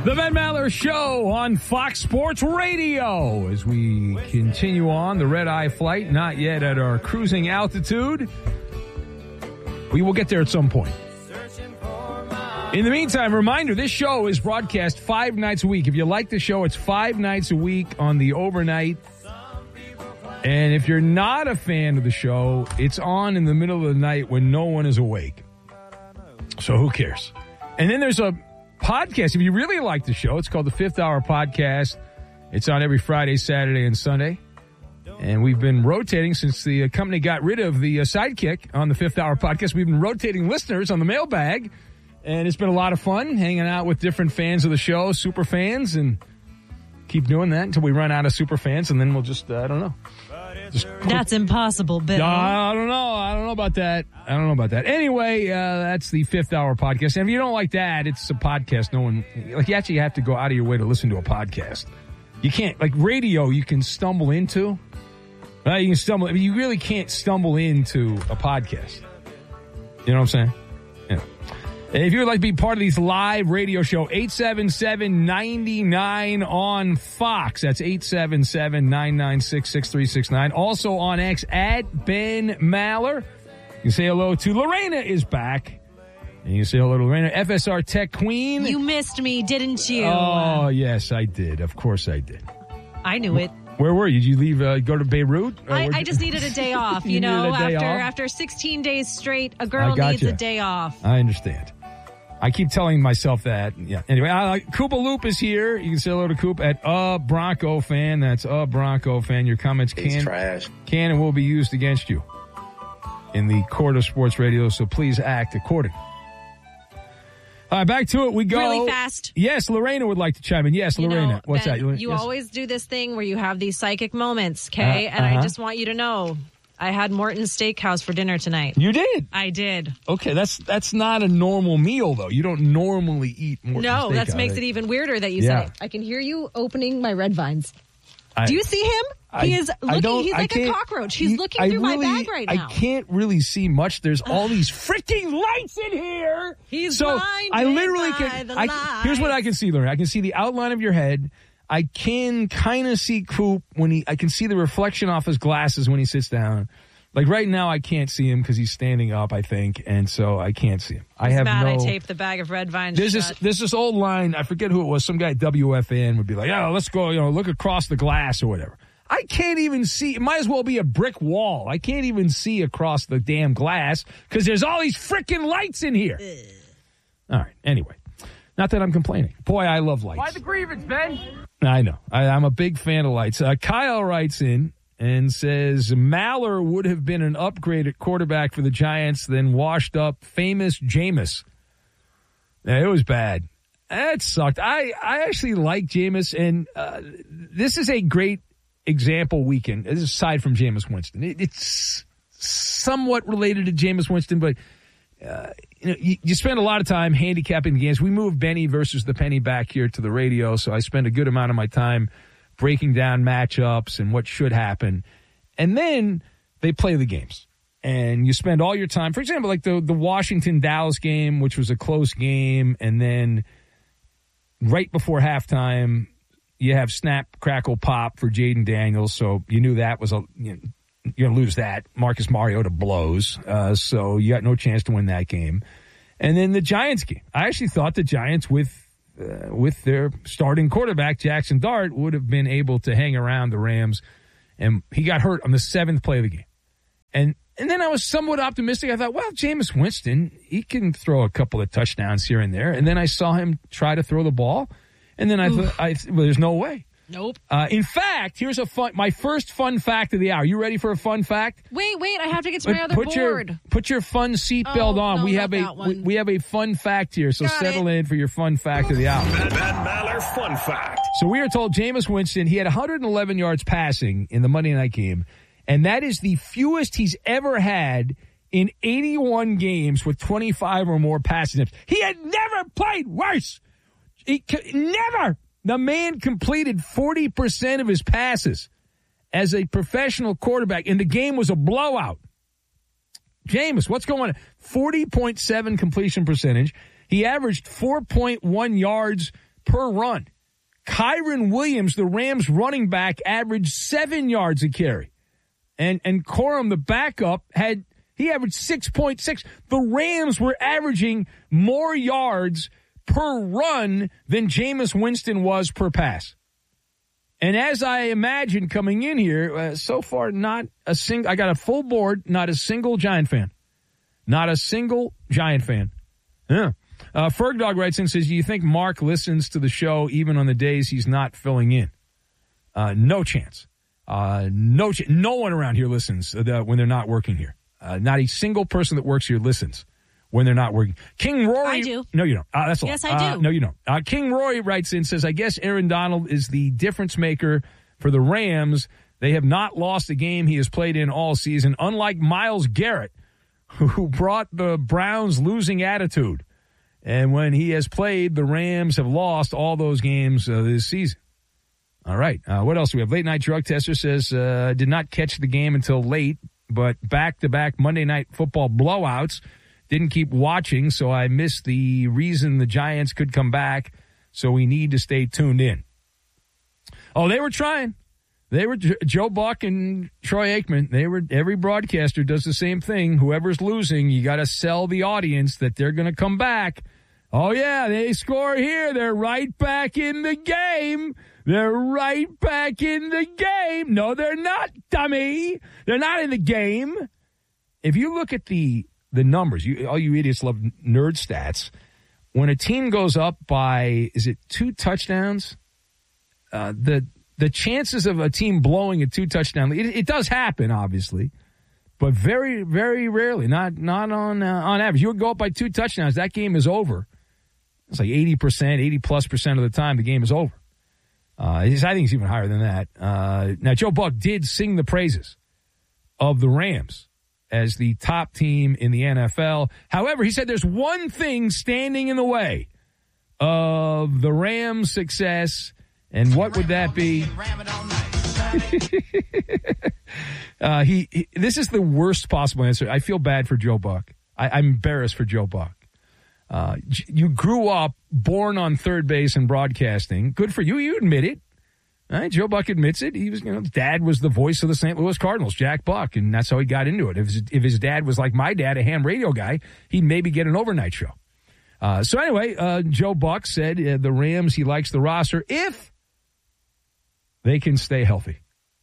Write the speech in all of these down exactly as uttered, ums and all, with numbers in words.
The Ben Maller Show on Fox Sports Radio as we continue on the red-eye flight, not yet at our cruising altitude. We will get there at some point. In the meantime, reminder, this show is broadcast five nights a week. If you like the show, it's five nights a week on the overnight. And if you're not a fan of the show, it's on in the middle of the night when no one is awake. So who cares? And then there's a podcast. If you really like the show, it's called the Fifth Hour Podcast. It's on every Friday, Saturday, and Sunday. And we've been rotating since the company got rid of the uh, sidekick on the Fifth Hour Podcast. We've been rotating listeners on the mailbag. And it's been a lot of fun hanging out with different fans of the show, super fans, and keep doing that until we run out of super fans, and then we'll just, uh, I don't know. Just That's impossible, Bill. Uh, I don't know. I don't know about that. I don't know about that. Anyway, uh, that's the Fifth Hour Podcast. And if you don't like that, it's a podcast. No one, like, you actually have to go out of your way to listen to a podcast. You can't, like, radio, you can stumble into. Uh, you can stumble, I mean, you really can't stumble into a podcast. You know what I'm saying? Yeah. If you would like to be part of these live radio show, eight seven seven, nine nine on Fox. That's eight seven seven, nine nine six, six three six nine. Also on X, at Ben Maller. You can say hello to Lorena is back. And you can say hello to Lorena, F S R Tech Queen. You missed me, didn't you? Oh, yes, I did. Of course I did. I knew it. Where were you? Did you leave, uh, go to Beirut? I, I just needed a day off. You, you know, after off? after after sixteen days straight, a girl needs you. a day off. I understand. I keep telling myself that. Yeah. Anyway, uh, Koopa Loop is here. You can say hello to Coop at a Bronco fan. That's a Bronco fan. Your comments can, trash. can and will be used against you in the court of sports radio. So please act accordingly. All right, back to it. We go really fast. Yes, Lorena would like to chime in. Yes, you Lorena. Know, What's Ben, that? You yes. always do this thing where you have these psychic moments, okay? Uh, and uh-huh. I just want you to know, I had Morton's Steakhouse for dinner tonight. You did? I did. Okay, that's that's not a normal meal, though. You don't normally eat Morton's No, Steakhouse. that makes it even weirder that you yeah. say. I can hear you opening my red vines. I, do you see him? I, he is looking. He's like a cockroach. He's he, looking I through really, my bag right now. I can't really see much. There's all these freaking lights in here. He's so blinded I literally by can. the I, here's what I can see, Lorena. I can see the outline of your head. I can kind of see Coop when he. I can see the reflection off his glasses when he sits down. Like right now, I can't see him because he's standing up, I think, and so I can't see him. I He's have mad no. I taped the bag of red vines. There's this, there's this old line. I forget who it was. Some guy at W F N would be like, "Yeah, let's go. You know, look across the glass or whatever." I can't even see. It might as well be a brick wall. I can't even see across the damn glass because there's all these freaking lights in here. Ugh. All right. Anyway, not that I'm complaining. Boy, I love lights. Why the grievance, Ben? I know. I, I'm a big fan of lights. Uh, Kyle writes in and says Maller would have been an upgrade at quarterback for the Giants than washed up famous Jameis. Yeah, it was bad. That sucked. I, I actually like Jameis, and uh, this is a great example weekend. This is aside from Jameis Winston. It, it's somewhat related to Jameis Winston, but uh, you know, you, you spend a lot of time handicapping the games. We moved Benny versus the Penny back here to the radio, so I spend a good amount of my time breaking down matchups and what should happen. And then they play the games. And you spend all your time, for example, like the, the Washington-Dallas game, which was a close game, and then right before halftime, you have snap, crackle, pop for Jaden Daniels, so you knew that was a you know, you're going to lose that. Marcus Mariota blows, uh, so you got no chance to win that game. And then the Giants game. I actually thought the Giants, with uh, with their starting quarterback, Jackson Dart, would have been able to hang around the Rams, and he got hurt on the seventh play of the game. And and then I was somewhat optimistic. I thought, well, Jameis Winston, he can throw a couple of touchdowns here and there. And then I saw him try to throw the ball. And then I thought, I, well, there's no way. Nope. Uh, in fact, here's a fun, my first fun fact of the hour. You ready for a fun fact? Wait, wait, I have to get to my other put board. Your, put your fun seatbelt oh, on. No, we have a we, we have a fun fact here, so Got settle it. in for your fun fact of the hour. Ben, Ben Maller Fun Fact. So we are told Jameis Winston, he had one hundred eleven yards passing in the Monday night game, and that is the fewest he's ever had in eighty-one games with twenty-five or more passing attempts. He had never played worse. He never. The man completed forty percent of his passes as a professional quarterback, and the game was a blowout. Jameis, what's going on? forty point seven completion percentage. He averaged four point one yards per run. Kyron Williams, the Rams running back, averaged seven yards a carry. And and Corum, the backup, had he averaged six point six. The Rams were averaging more yards per run than Jameis Winston was per pass. And as I imagine coming in here, uh, so far not a single, I got a full board, not a single Giant fan. Not a single Giant fan. Yeah. Uh, Ferg Dog writes in and says, do you think Mark listens to the show even on the days he's not filling in? Uh, no chance. Uh, no ch- No one around here listens uh, when they're not working here. Uh, not a single person that works here listens when they're not working. King Rory. I do. No, you don't. Uh, that's a yes, lie. I do. Uh, no, you don't. Uh, King Rory writes in, says, I guess Aaron Donald is the difference maker for the Rams. They have not lost a game he has played in all season, unlike Myles Garrett, who brought the Browns losing attitude. And when he has played, the Rams have lost all those games uh, this season. All right. Uh, what else do we have? Late Night Drug Tester says, uh, did not catch the game until late, but back-to-back Monday Night Football blowouts. Didn't keep watching, so I missed the reason the Giants could come back, so we need to stay tuned in. Oh, they were trying. They were Joe Buck and Troy Aikman. They were every broadcaster does the same thing. Whoever's losing, you got to sell the audience that they're going to come back. Oh yeah, they score here. They're right back in the game. They're right back in the game. No, they're not, dummy. They're not in the game. If you look at the the numbers, you all you idiots love nerd stats. When a team goes up by, is it two touchdowns? Uh, the The chances of a team blowing a two-touchdown lead, it, it does happen, obviously, but very, very rarely, not not on uh, on average. You would go up by two touchdowns, that game is over. It's like eighty percent, eighty-plus percent of the time the game is over. Uh, I think it's even higher than that. Uh, now, Joe Buck did sing the praises of the Rams as the top team in the N F L. However, he said there's one thing standing in the way of the Rams' success. And what would that be? uh, he, he. This is the worst possible answer. I feel bad for Joe Buck. I, I'm embarrassed for Joe Buck. Uh, you grew up born on third base and broadcasting. Good for you. You admit it. All right, Joe Buck admits it. He was, you know, his dad was the voice of the Saint Louis Cardinals, Jack Buck, and that's how he got into it. If his, if his dad was like my dad, a ham radio guy, he'd maybe get an overnight show. Uh, so anyway, uh, Joe Buck said uh, the Rams, he likes the roster if they can stay healthy.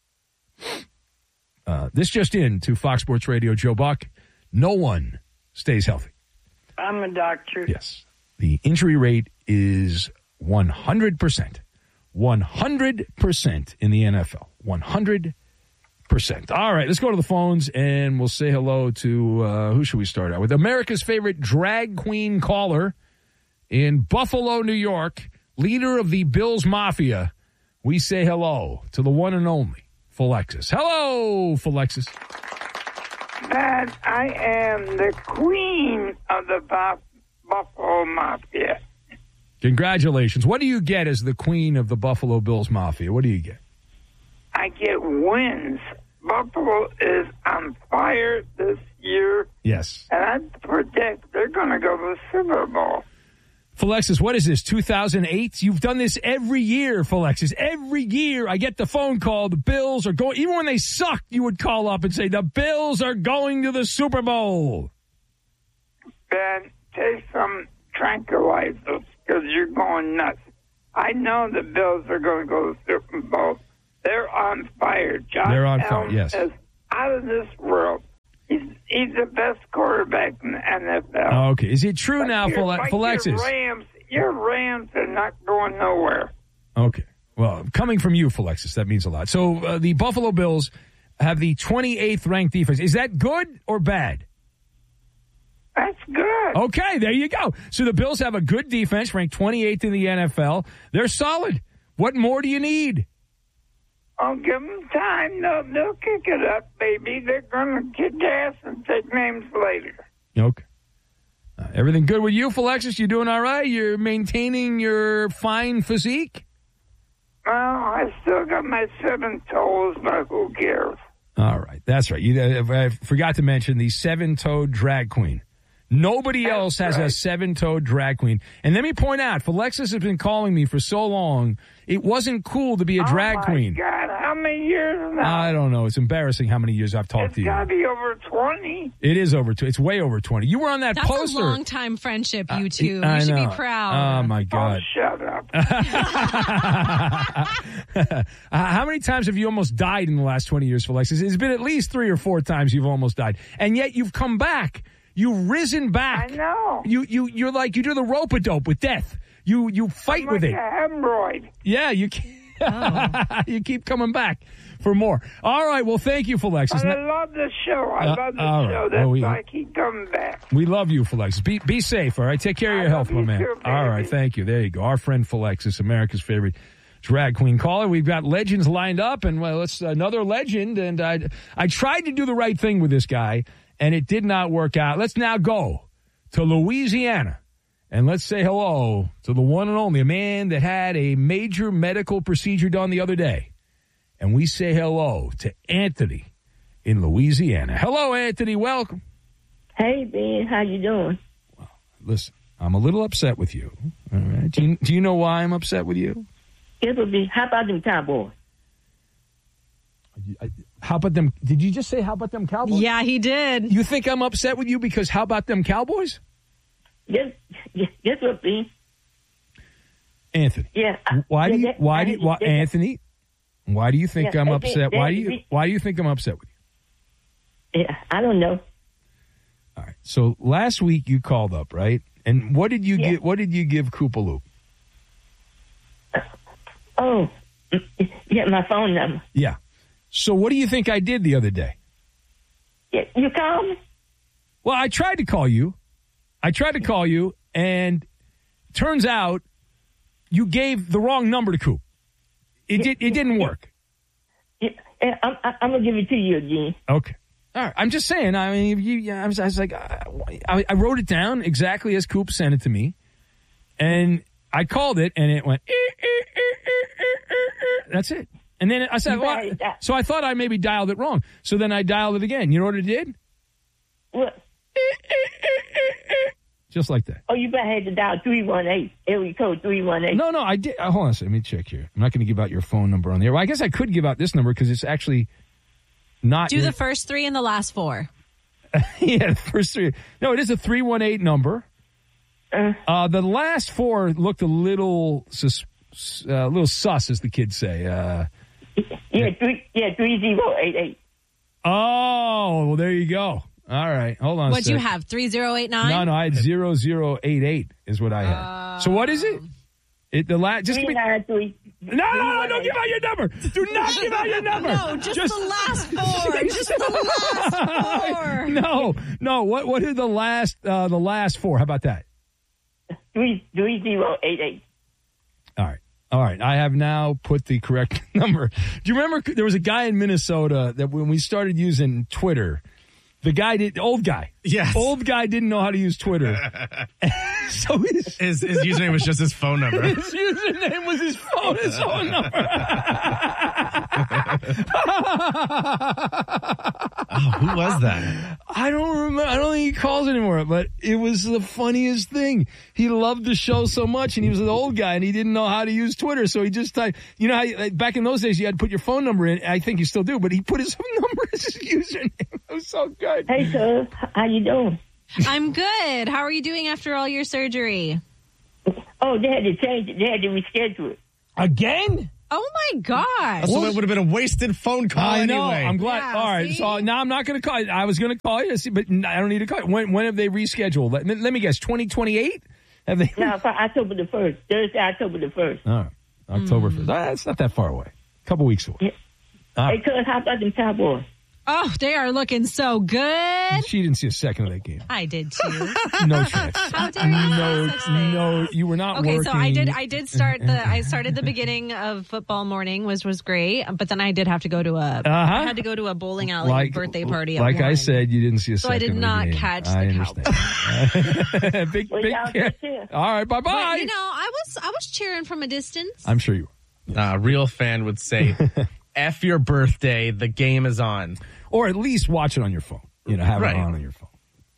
Uh, this just in to Fox Sports Radio, Joe Buck. No one stays healthy. I'm a doctor. Yes. The injury rate is one hundred percent. one hundred percent in the N F L. one hundred percent. All right, let's go to the phones, and we'll say hello to, uh, who should we start out with? America's favorite drag queen caller in Buffalo, New York, leader of the Bills Mafia. We say hello to the one and only Philexis. Hello, Philexis. That I am the queen of the Buff- Buffalo Mafia. Congratulations. What do you get as the queen of the Buffalo Bills Mafia? What do you get? I get wins. Buffalo is on fire this year. Yes. And I predict they're going to go to the Super Bowl. Philexis, what is this, two thousand eight? You've done this every year, Philexis. Every year I get the phone call, the Bills are going, even when they sucked, you would call up and say, the Bills are going to the Super Bowl. Ben, take some tranquilizers because you're going nuts. I know the Bills are going to go to the Super Bowl. They're on fire. Josh They're on fire, Allen yes. is out of this world. He's, he's the best quarterback in the N F L. Oh, okay. Is it true But now, your- Phile- but Philexis? Your Rams, your Rams are not going nowhere. Okay. Well, coming from you, Philexis, that means a lot. So uh, the Buffalo Bills have the twenty-eighth ranked defense. Is that good or bad? That's good. Okay, there you go. So the Bills have a good defense, ranked twenty-eighth in the N F L. They're solid. What more do you need? I'll give them time. They'll, they'll kick it up, baby. They're going to kick ass and take names later. Okay. Uh, everything good with you, Philexis? You doing all right? You're maintaining your fine physique? Well, I still got my seven toes, but who cares? All right. That's right. You, uh, I forgot to mention the seven-toed drag queen. Nobody That's else has right. a seven-toed drag queen. And let me point out, Philexis has been calling me for so long, it wasn't cool to be a drag oh my queen. God, how many years now? I don't know. It's embarrassing how many years I've talked it's to you. got to be over twenty. It is over. Tw- it's way over twenty. You were on that That's poster. a long time friendship, you two. I you should know. be proud. Oh, my Oh, God. shut up. Uh, how many times have you almost died in the last twenty years, Philexis? It's been at least three or four times you've almost died. And yet you've come back. You've risen back. I know. You, you, you're like, you do the rope-a-dope with death. You, you fight I'm with like it. a hemorrhoid. Yeah, you keep, you keep coming back for more. All right, well, thank you, Philexis. And I love the show. I Uh, love the all show. right. That's Oh, we- why I keep coming back. We love you, Philexis. Be be safe, all right? Take care of I your health, love my you man. too, All right, baby. thank you. There you go. Our friend Philexis, America's favorite drag queen caller. We've got legends lined up, and well, it's another legend. And I I tried to do the right thing with this guy, and it did not work out. Let's now go to Louisiana, and let's say hello to the one and only, a man that had a major medical procedure done the other day. And we say hello to Anthony in Louisiana. Hello, Anthony. Welcome. Hey, Ben, how you doing? Listen, I'm a little upset with you. All right. Do you, do you know why I'm upset with you? It would be, how about them Cowboys? How about them? Did you just say, how about them Cowboys? Yeah, he did. You think I'm upset with you because how about them Cowboys? Yes, yes, yes, what, Ben? Anthony. Yeah. I- Why do yeah, you, that- why I- do you, why, that- Anthony, why do you think Yeah, I'm that- upset? that- Why do you, that- why do you think I'm upset with you? Yeah, I don't know. All right. So last week you called up, right? And what did you Yeah. get? What did you give Koopaloop? Oh, yeah, my phone number. Yeah. So what do you think I did the other day? Yeah, you called me? Well, I tried to call you. I tried to call you, and turns out you gave the wrong number to Coop. It did. It didn't work. Yeah, yeah, I'm, I'm going to give it to you again. Okay. All right. I'm just saying. I mean, you, yeah, I, was, I was like, I, I wrote it down exactly as Coop sent it to me, and I called it, and it went. "Eh, eh, eh, eh, eh, eh." That's it. And then I said, You well, better di- so I thought I maybe dialed it wrong. So then I dialed it again. You know what it did? What? Just like that. Oh, you better have to dial three one eight. Area code three one eight. No, no, I did. Uh, hold on a second. Let me check here. I'm not going to give out your phone number on the air. Well, I guess I could give out this number because it's actually not. Do your- the first three and the last four. yeah, the first three. No, it is a three one eight number. Uh, Uh, the last four looked a little sus, uh, little sus, as the kids say. Uh, yeah, three, yeah, three zero eight eight. oh, well, there you go. All right. Hold on a What'd you sec. have? three zero eight nine? No, no, I had zero zero eight eight is what I had. so what is it? It the last just give Three me. nine three. No, no, no, don't give out your number. Do not give out your number. No, just, the last four. Just the last four. No, no. What what are the last uh, the last four? How about that? Three three zero eight eight. All right. All right. I have now put the correct number. Do you remember there was a guy in Minnesota that when we started using Twitter, the guy did old guy. Yes. Old guy didn't know how to use Twitter. so his, His, his username was just his phone number. his username was his phone, his phone number. Oh, who was that? I don't remember. I don't think he calls anymore, but it was the funniest thing. He loved the show so much, and he was an old guy, and he didn't know how to use Twitter, so he just typed, you know how you, like, back in those days you had to put your phone number in. I think you still do, but he put his number as his username. It was so good. Hey, sir, how you doing? I'm good. How are you doing after all your surgery? Oh, they had to change it. They had to reschedule it. Again? Oh, my gosh. So it would have been a wasted phone call I know. anyway. I'm glad. Yeah, All right. see? So now I'm not going to call you. I was going to call you, but I don't need to call you. When, when have they rescheduled? Let, let me guess. twenty twenty-eight? Have they? No, for October the first. Thursday, October the first. All right. October first. Ah, it's not that far away. A couple weeks away. Yeah. All Hey, right. cuz, how about them Cowboys? Oh, they are looking so good. She didn't see a second of that game. I did too. No chance. How dare you No, say such things? no, you were not Okay, working. so I did. I did start the. I started the beginning of football morning, was was great. But then I did have to go to a. Uh-huh. I had to go to a bowling alley birthday party. At Like I one. said, you didn't see a So second I did of the not game. catch I the understand. big, Well, big. y'all take care. All right, bye But, bye. you know, I was I was cheering from a distance. I'm sure you were. A real fan would say, F your birthday, the game is on. Or at least watch it on your phone. You know, have Right. it on on your phone.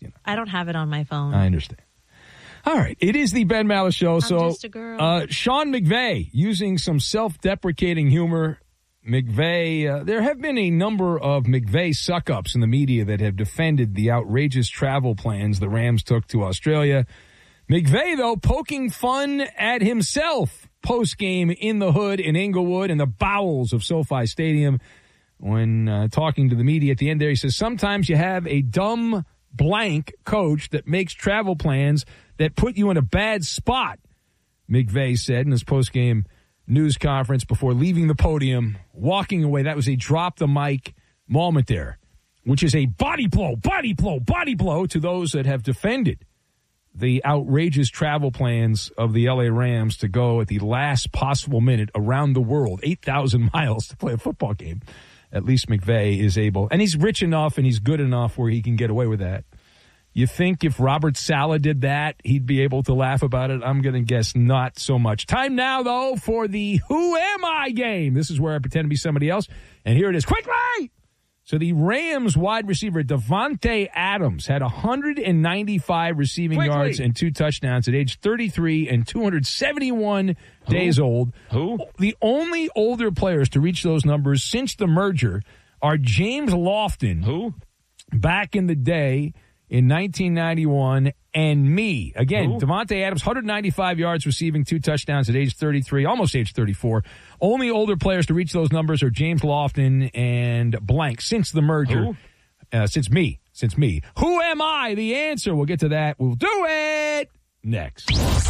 you know. I don't have it on my phone. I understand. All right. It is the Ben Maller Show. I'm so, just a girl. Uh, Sean McVay, using some self-deprecating humor. McVay, uh, there have been a number of McVay suck-ups in the media that have defended the outrageous travel plans the Rams took to Australia. McVay, though, poking fun at himself post-game in the hood in Inglewood in the bowels of SoFi Stadium. When uh, talking to the media at the end there, he says, sometimes you have a dumb blank coach that makes travel plans that put you in a bad spot, McVay said in his post-game news conference before leaving the podium, walking away. That was a drop-the-mic moment there, which is a body blow, body blow, body blow to those that have defended the outrageous travel plans of the L A Rams to go at the last possible minute around the world, eight thousand miles to play a football game. At least McVay is able, and he's rich enough and he's good enough where he can get away with that. You think if Robert Saleh did that, he'd be able to laugh about it? I'm going to guess not so much. Time now, though, for the Who Am I game. This is where I pretend to be somebody else, and here it is. Quickly! So the Rams wide receiver Davante Adams had one hundred ninety-five receiving Quickly. yards and two touchdowns at age thirty-three and two hundred seventy-one Who? days old. Who? The only older players to reach those numbers since the merger are James Lofton. Who? Back in the day in nineteen ninety-one, and me. Again, Who? Davante Adams, one hundred ninety-five yards receiving, two touchdowns at age thirty-three, almost age thirty-four. Only older players to reach those numbers are James Lofton and blank since the merger. Who? Uh, since me. Since me. Who am I? The answer. We'll get to that. We'll do it next.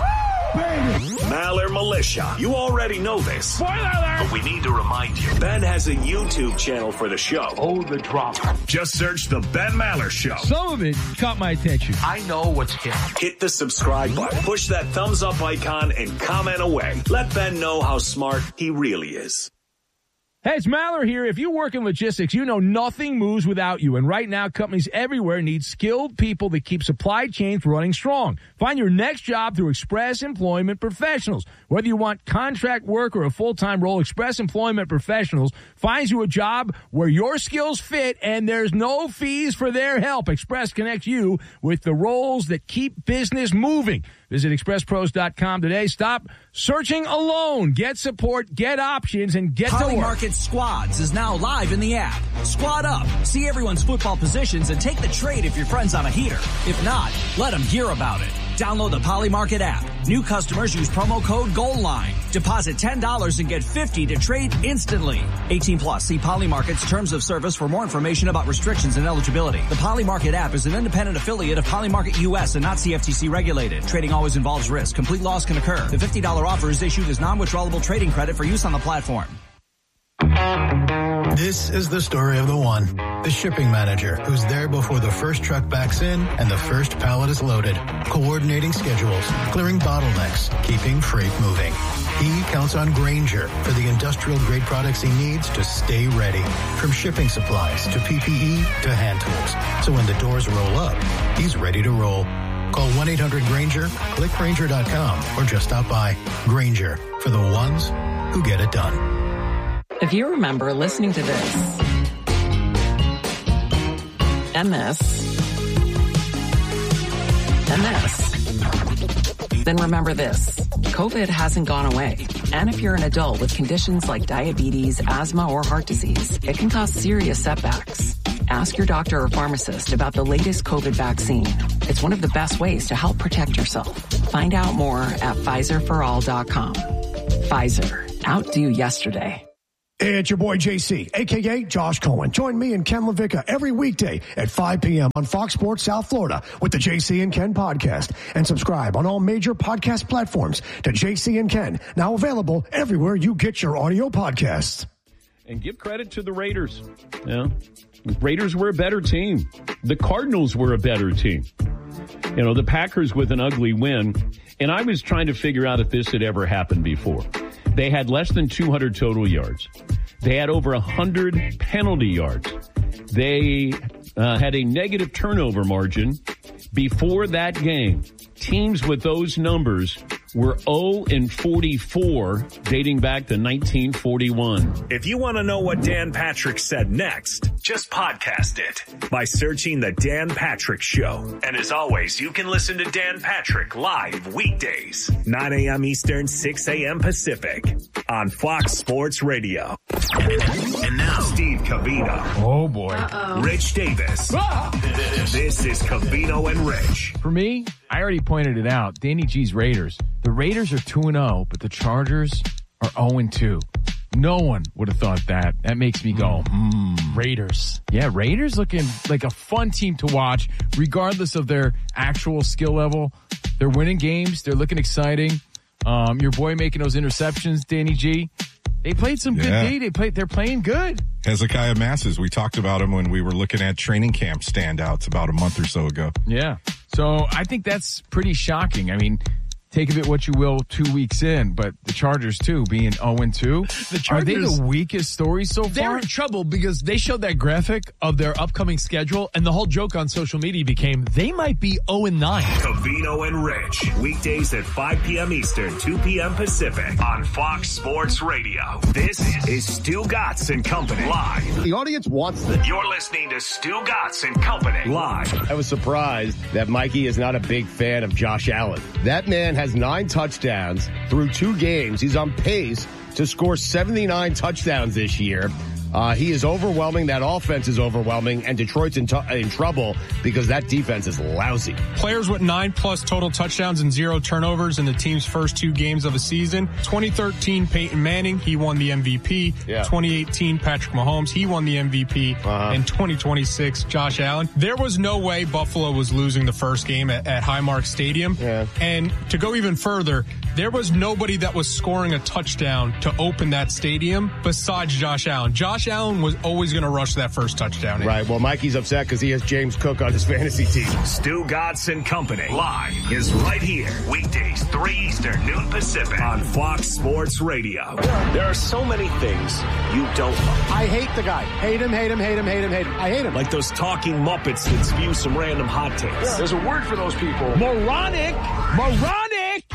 Maller Militia. You already know this. Spoiler alert! But we need to remind you. Ben has a YouTube channel for the show. Oh, the drama. Just search The Ben Maller Show. Some of it caught my attention. I know what's hip. Hit the subscribe button. Push that thumbs up icon and comment away. Let Ben know how smart he really is. Hey, it's Maller here. If you work in logistics, you know nothing moves without you. And right now, companies everywhere need skilled people that keep supply chains running strong. Find your next job through Express Employment Professionals. Whether you want contract work or a full-time role, Express Employment Professionals finds you a job where your skills fit and there's no fees for their help. Express connects you with the roles that keep business moving. Visit express pros dot com today. Stop searching alone. Get support, get options, and get to Poly work. Market Squads is now live in the app. Squad up, see everyone's football positions, and take the trade if your friend's on a heater. If not, let them hear about it. Download the Poly Market app. New customers use promo code GOALLINE. Deposit ten dollars and get fifty dollars to trade instantly. eighteen plus. See Poly Market's terms of service for more information about restrictions and eligibility. The Poly Market app is an independent affiliate of Poly Market U S and not C F T C regulated. Trading always involves risk. Complete loss can occur. The fifty dollars offer is issued as non-withdrawable trading credit for use on the platform. This is the story of the one, the shipping manager, who's there before the first truck backs in and the first pallet is loaded, coordinating schedules, clearing bottlenecks, keeping freight moving. He counts on Grainger for the industrial-grade products he needs to stay ready, from shipping supplies to P P E to hand tools. So when the doors roll up, he's ready to roll. Call one eight hundred Grainger, click Grainger dot com, or just stop by. Grainger, for the ones who get it done. If you remember listening to this, and this, and this, then remember this. COVID hasn't gone away. And if you're an adult with conditions like diabetes, asthma, or heart disease, it can cause serious setbacks. Ask your doctor or pharmacist about the latest COVID vaccine. It's one of the best ways to help protect yourself. Find out more at Pfizer for all dot com. Pfizer. Outdo yesterday. Hey, it's your boy J C, a k a. Josh Cohen. Join me and Ken LaVicka every weekday at five p.m. on Fox Sports South Florida with the J C and Ken podcast. And subscribe on all major podcast platforms to J C and Ken, now available everywhere you get your audio podcasts. And give credit to the Raiders. Yeah. The Raiders were a better team. The Cardinals were a better team. You know, the Packers with an ugly win. And I was trying to figure out if this had ever happened before. They had less than two hundred total yards. They had over one hundred penalty yards. They uh, had a negative turnover margin. Before that game, teams with those numbers were oh and forty-four dating back to nineteen forty-one. If you want to know what Dan Patrick said next, just podcast it by searching The Dan Patrick Show. And as always, you can listen to Dan Patrick live weekdays, nine a.m. Eastern, six a.m. Pacific on Fox Sports Radio. And now, Steve Covino. Oh, boy. Uh-oh. Rich Davis. Ah! This is Covino and Rich. For me, I already pointed it out. Danny G's Raiders. The Raiders are two and oh, but the Chargers are oh and two. No one would have thought that. That makes me go, hmm. Raiders. Yeah, Raiders looking like a fun team to watch, regardless of their actual skill level. They're winning games. They're looking exciting. Um, your boy making those interceptions, Danny G. They played some good Yeah. D. They played. They're playing good. Hezekiah Masses, we talked about him when we were looking at training camp standouts about a month or so ago. Yeah. So I think that's pretty shocking. I mean, take of it what you will two weeks in, but the Chargers, too, being oh and two. The Chargers, are they the weakest story so far? They're in trouble because they showed that graphic of their upcoming schedule, and the whole joke on social media became they might be oh and nine. Covino and Rich, weekdays at five p.m. Eastern, two p.m. Pacific on Fox Sports Radio. This is Stu Gatz and Company live. The audience wants this. You're listening to Stu Gatz and Company live. I was surprised that Mikey is not a big fan of Josh Allen. That man has nine touchdowns through two games. He's on pace to score seventy-nine touchdowns this year. Uh, he is overwhelming. That offense is overwhelming, and Detroit's in, t- in trouble because that defense is lousy. Players with nine plus total touchdowns and zero turnovers in the team's first two games of a season. twenty thirteen, Peyton Manning, he won the M V P. Yeah. twenty eighteen, Patrick Mahomes, he won the M V P. Uh-huh. And twenty twenty-six, Josh Allen. There was no way Buffalo was losing the first game at, at Highmark Stadium. Yeah. And to go even further, there was nobody that was scoring a touchdown to open that stadium besides Josh Allen. Josh Allen was always going to rush that first touchdown in. Right. Well, Mikey's upset because he has James Cook on his fantasy team. Stu Gatz and Company live is right here. Weekdays, three Eastern, noon Pacific on Fox Sports Radio. There are so many things you don't love. I hate the guy. Hate him, hate him, hate him, hate him, hate him. I hate him. Like those talking Muppets that spew some random hot takes. Yeah. There's a word for those people. Moronic. Moronic.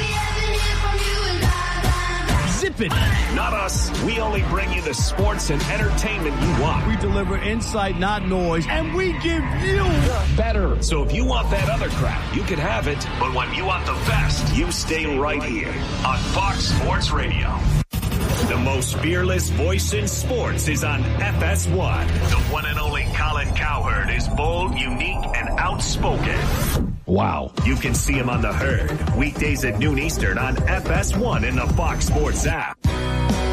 Zip it. Not us. We only bring you the sports and entertainment you want. We deliver insight, not noise, and we give you better. So if you want that other crap, you can have it. But when you want the best, you stay right here on Fox Sports Radio. The most fearless voice in sports is on F S one. The one and only Colin Cowherd is bold, unique, and outspoken. Wow. You can see him on The Herd, weekdays at noon Eastern on F S one in the Fox Sports app.